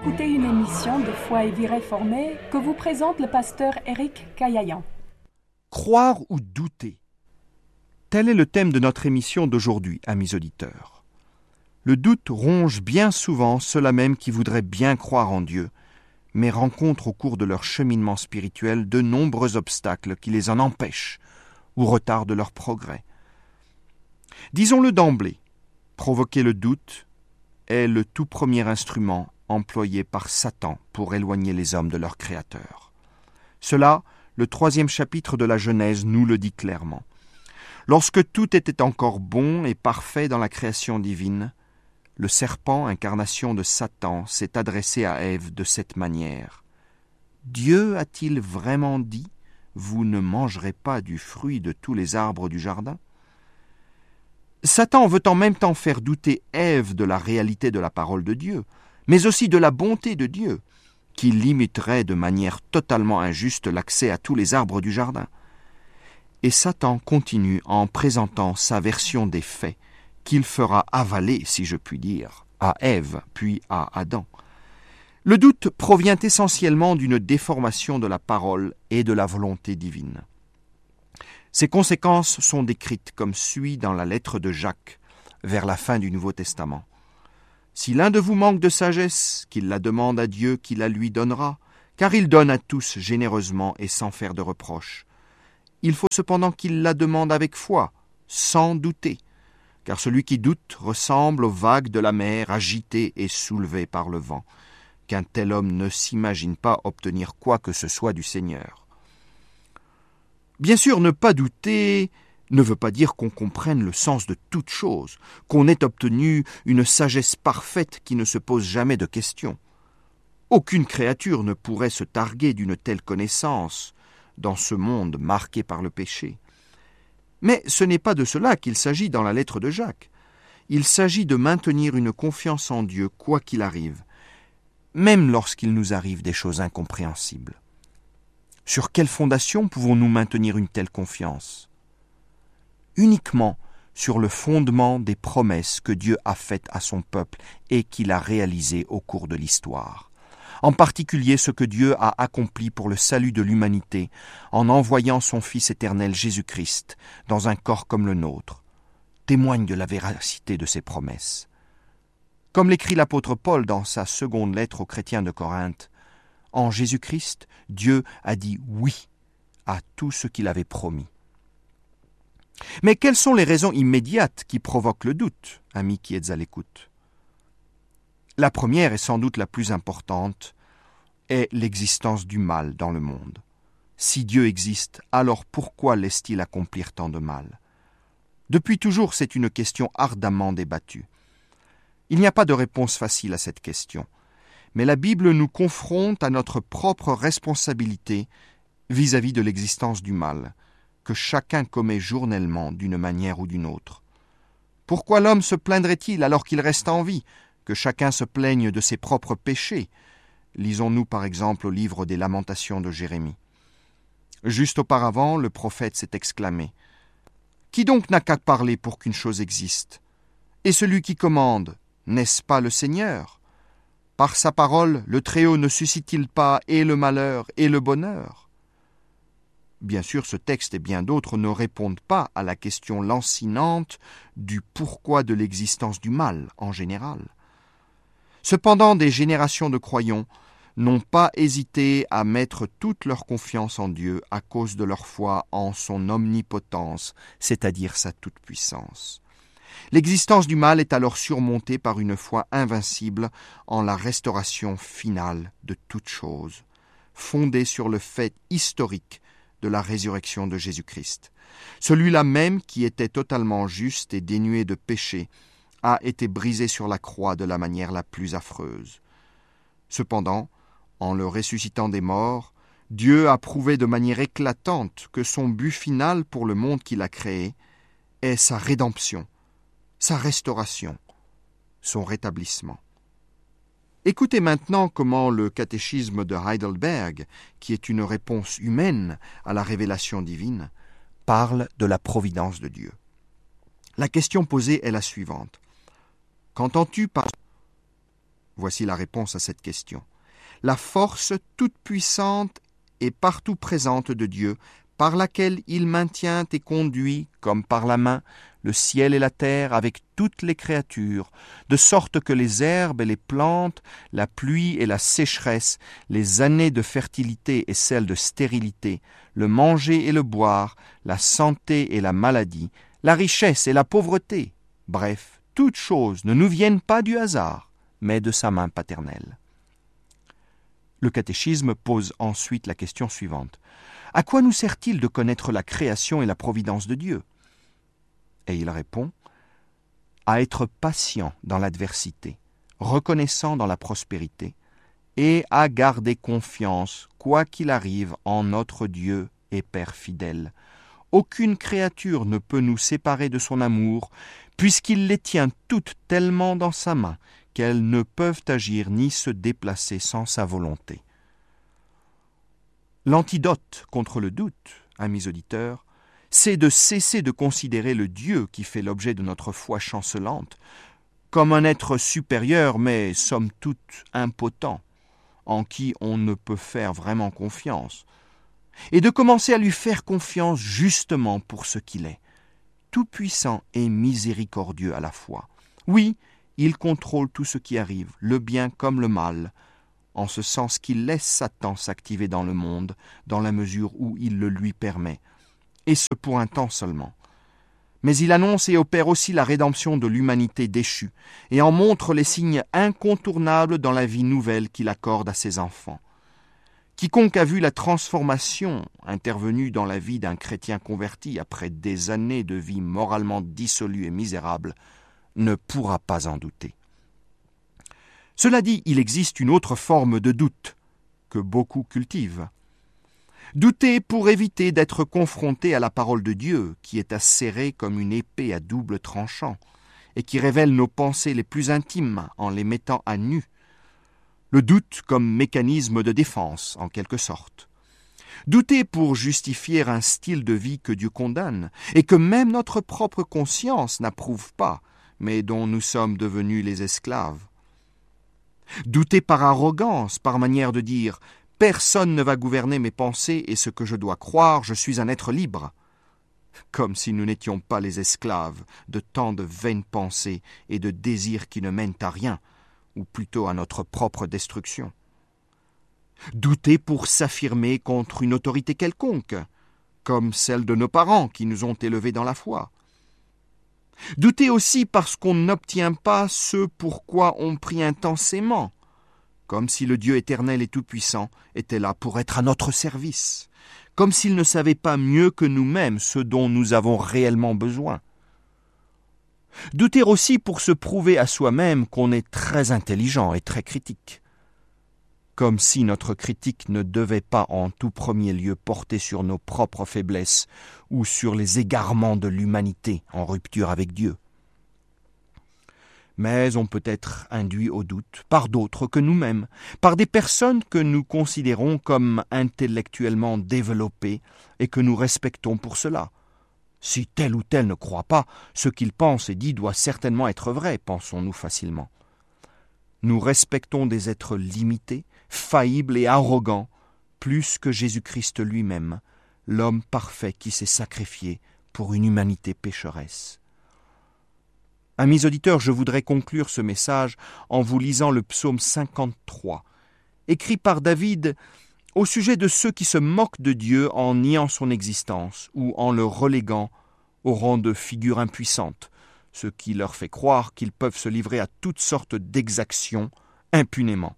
écouter une émission de Foi et Vie réformée que vous présente le pasteur Éric Caillayan. Croire ou douter? Tel est le thème de notre émission d'aujourd'hui, amis auditeurs. Le doute ronge bien souvent ceux-là même qui voudraient bien croire en Dieu, mais rencontrent au cours de leur cheminement spirituel de nombreux obstacles qui les en empêchent ou retardent leur progrès. Disons-le d'emblée, provoquer le doute est le tout premier instrument employé par Satan pour éloigner les hommes de leur Créateur. Cela, le 3e chapitre de la Genèse nous le dit clairement. Lorsque tout était encore bon et parfait dans la création divine, le serpent, incarnation de Satan, s'est adressé à Ève de cette manière. « Dieu a-t-il vraiment dit, vous ne mangerez pas du fruit de tous les arbres du jardin ?» Satan veut en même temps faire douter Ève de la réalité de la parole de Dieu, mais aussi de la bonté de Dieu, qui limiterait de manière totalement injuste l'accès à tous les arbres du jardin. Et Satan continue en présentant sa version des faits, qu'il fera avaler, si je puis dire, à Ève, puis à Adam. Le doute provient essentiellement d'une déformation de la parole et de la volonté divine. Ses conséquences sont décrites comme suit dans la lettre de Jacques, vers la fin du Nouveau Testament. « Si l'un de vous manque de sagesse, qu'il la demande à Dieu qui la lui donnera, car il donne à tous généreusement et sans faire de reproche. Il faut cependant qu'il la demande avec foi, sans douter, car celui qui doute ressemble aux vagues de la mer agitées et soulevées par le vent, qu'un tel homme ne s'imagine pas obtenir quoi que ce soit du Seigneur. » Bien sûr, ne pas douter ne veut pas dire qu'on comprenne le sens de toute chose, qu'on ait obtenu une sagesse parfaite qui ne se pose jamais de questions. Aucune créature ne pourrait se targuer d'une telle connaissance dans ce monde marqué par le péché. Mais ce n'est pas de cela qu'il s'agit dans la lettre de Jacques. Il s'agit de maintenir une confiance en Dieu quoi qu'il arrive, même lorsqu'il nous arrive des choses incompréhensibles. Sur quelle fondation pouvons-nous maintenir une telle confiance ? Uniquement sur le fondement des promesses que Dieu a faites à son peuple et qu'il a réalisées au cours de l'histoire. En particulier ce que Dieu a accompli pour le salut de l'humanité en envoyant son Fils éternel Jésus-Christ dans un corps comme le nôtre, témoigne de la véracité de ses promesses. Comme l'écrit l'apôtre Paul dans sa seconde lettre aux chrétiens de Corinthe, en Jésus-Christ, Dieu a dit oui à tout ce qu'il avait promis. Mais quelles sont les raisons immédiates qui provoquent le doute, amis qui êtes à l'écoute ? La première et sans doute la plus importante est l'existence du mal dans le monde. Si Dieu existe, alors pourquoi laisse-t-il accomplir tant de mal ? Depuis toujours, c'est une question ardemment débattue. Il n'y a pas de réponse facile à cette question. Mais la Bible nous confronte à notre propre responsabilité vis-à-vis de l'existence du mal, que chacun commet journellement d'une manière ou d'une autre. Pourquoi l'homme se plaindrait-il alors qu'il reste en vie, que chacun se plaigne de ses propres péchés ? Lisons-nous par exemple au livre des Lamentations de Jérémie. Juste auparavant, le prophète s'est exclamé « Qui donc n'a qu'à parler pour qu'une chose existe ? Et celui qui commande, n'est-ce pas le Seigneur ? Par sa parole, le Très-Haut ne suscite-t-il pas et le malheur et le bonheur ? » Bien sûr, ce texte et bien d'autres ne répondent pas à la question lancinante du pourquoi de l'existence du mal en général. Cependant, des générations de croyants n'ont pas hésité à mettre toute leur confiance en Dieu à cause de leur foi en son omnipotence, c'est-à-dire sa toute-puissance. L'existence du mal est alors surmontée par une foi invincible en la restauration finale de toute chose, fondée sur le fait historique de la résurrection de Jésus-Christ. Celui-là même qui était totalement juste et dénué de péché a été brisé sur la croix de la manière la plus affreuse. Cependant, en le ressuscitant des morts, Dieu a prouvé de manière éclatante que son but final pour le monde qu'il a créé est sa rédemption, sa restauration, son rétablissement. Écoutez maintenant comment le catéchisme de Heidelberg, qui est une réponse humaine à la révélation divine, parle de la providence de Dieu. La question posée est la suivante. Qu'entends-tu par... Voici la réponse à cette question. La force toute-puissante et partout présente de Dieu, par laquelle il maintient et conduit, comme par la main, le ciel et la terre avec toutes les créatures, de sorte que les herbes et les plantes, la pluie et la sécheresse, les années de fertilité et celles de stérilité, le manger et le boire, la santé et la maladie, la richesse et la pauvreté, bref, toutes choses ne nous viennent pas du hasard, mais de sa main paternelle. Le catéchisme pose ensuite la question suivante. À quoi nous sert-il de connaître la création et la providence de Dieu ? Et il répond, à être patient dans l'adversité, reconnaissant dans la prospérité, et à garder confiance, quoi qu'il arrive, en notre Dieu et Père fidèle. Aucune créature ne peut nous séparer de son amour, puisqu'il les tient toutes tellement dans sa main qu'elles ne peuvent agir ni se déplacer sans sa volonté. L'antidote contre le doute, amis auditeurs, c'est de cesser de considérer le Dieu qui fait l'objet de notre foi chancelante comme un être supérieur, mais somme toute impotent, en qui on ne peut faire vraiment confiance, et de commencer à lui faire confiance justement pour ce qu'il est, tout-puissant et miséricordieux à la fois. Oui, il contrôle tout ce qui arrive, le bien comme le mal, en ce sens qu'il laisse Satan s'activer dans le monde, dans la mesure où il le lui permet, et ce pour un temps seulement. Mais il annonce et opère aussi la rédemption de l'humanité déchue, et en montre les signes incontournables dans la vie nouvelle qu'il accorde à ses enfants. Quiconque a vu la transformation intervenue dans la vie d'un chrétien converti après des années de vie moralement dissolue et misérable ne pourra pas en douter. Cela dit, il existe une autre forme de doute que beaucoup cultivent. Douter pour éviter d'être confronté à la parole de Dieu, qui est acérée comme une épée à double tranchant, et qui révèle nos pensées les plus intimes en les mettant à nu. Le doute comme mécanisme de défense, en quelque sorte. Douter pour justifier un style de vie que Dieu condamne, et que même notre propre conscience n'approuve pas, mais dont nous sommes devenus les esclaves. Douter par arrogance, par manière de dire « Personne ne va gouverner mes pensées et ce que je dois croire, je suis un être libre », comme si nous n'étions pas les esclaves de tant de vaines pensées et de désirs qui ne mènent à rien, ou plutôt à notre propre destruction. Douter pour s'affirmer contre une autorité quelconque, comme celle de nos parents qui nous ont élevés dans la foi. Douter aussi parce qu'on n'obtient pas ce pourquoi on prie intensément, comme si le Dieu éternel et tout-puissant était là pour être à notre service, comme s'il ne savait pas mieux que nous-mêmes ce dont nous avons réellement besoin. Douter aussi pour se prouver à soi-même qu'on est très intelligent et très critique, comme si notre critique ne devait pas en tout premier lieu porter sur nos propres faiblesses ou sur les égarements de l'humanité en rupture avec Dieu. Mais on peut être induit au doute par d'autres que nous-mêmes, par des personnes que nous considérons comme intellectuellement développées et que nous respectons pour cela. Si tel ou tel ne croit pas, ce qu'il pense et dit doit certainement être vrai, pensons-nous facilement. Nous respectons des êtres limités, faillibles et arrogants, plus que Jésus-Christ lui-même, l'homme parfait qui s'est sacrifié pour une humanité pécheresse. Amis auditeurs, je voudrais conclure ce message en vous lisant le psaume 53, écrit par David au sujet de ceux qui se moquent de Dieu en niant son existence ou en le reléguant au rang de figure impuissante, ce qui leur fait croire qu'ils peuvent se livrer à toutes sortes d'exactions impunément.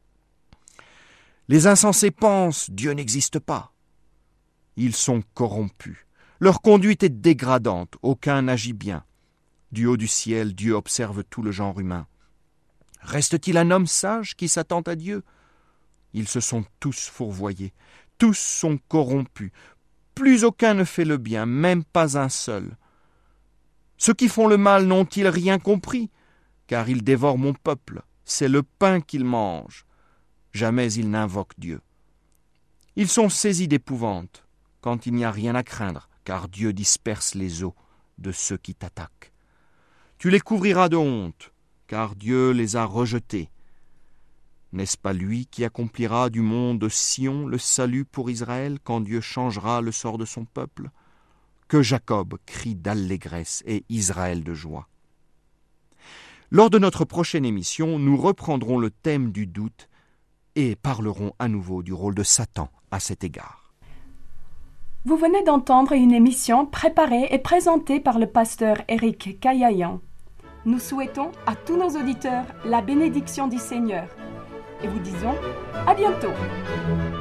Les insensés pensent « Dieu n'existe pas ». Ils sont corrompus. Leur conduite est dégradante, aucun n'agit bien. Du haut du ciel, Dieu observe tout le genre humain. Reste-t-il un homme sage qui s'attend à Dieu ? Ils se sont tous fourvoyés, tous sont corrompus. Plus aucun ne fait le bien, même pas un seul. Ceux qui font le mal n'ont-ils rien compris ? Car ils dévorent mon peuple, c'est le pain qu'ils mangent. Jamais ils n'invoquent Dieu. Ils sont saisis d'épouvante, quand il n'y a rien à craindre, car Dieu disperse les os de ceux qui t'attaquent. Tu les couvriras de honte, car Dieu les a rejetés. N'est-ce pas lui qui accomplira du mont de Sion le salut pour Israël quand Dieu changera le sort de son peuple? Que Jacob crie d'allégresse et Israël de joie. Lors de notre prochaine émission, nous reprendrons le thème du doute et parlerons à nouveau du rôle de Satan à cet égard. Vous venez d'entendre une émission préparée et présentée par le pasteur Éric Kayayan. Nous souhaitons à tous nos auditeurs la bénédiction du Seigneur et vous disons à bientôt.